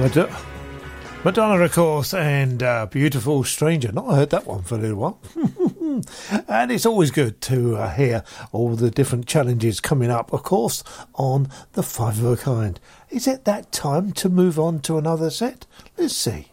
Madonna, of course, and Beautiful Stranger. Not heard that one for a little while. And it's always good to hear all the different challenges coming up, of course, on the Five of a Kind. Is it that time to move on to another set? Let's see.